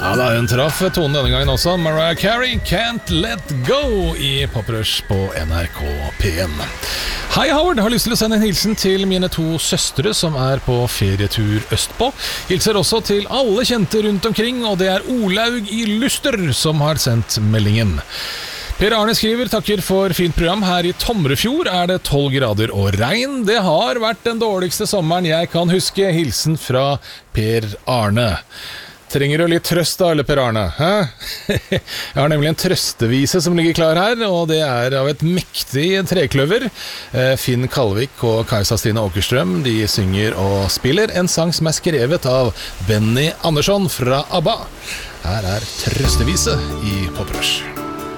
Ja da, hun traff tonen denne gangen også. Mariah Carey, Can't Let Go i Poprush på NRK P1. Hei Howard, har lyst til å sende en hilsen til mine 2 søstre som er på ferietur østpå. Hilser også til alle kjente rundt omkring, og det er Olaug i Luster som har sendt meldingen. Per Arne skriver, takker for fint program. Her i Tomrefjord er det 12 grader og regn. Det har vært den dårligste sommeren jeg kan huske. Hilsen fra Per Arne. Trenger du litt trøst da, eller Per Arne? Hæ? Jeg har nemlig en trøstevise som ligger klar her, og det er av et mektig trekløver. Finn Kalvik og Kajsa Stine Åkerstrøm, de synger og spiller en sang som er skrevet av Benny Andersson fra ABBA. Her er trøstevise i Poprush.